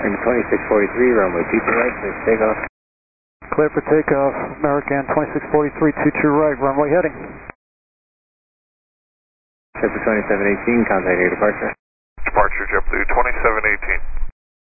And 2643, runway 22 right, please take off. Clear for takeoff, American 2643, 22 right, runway heading. JetBlue 2718, contact your departure. Departure JetBlue 2718.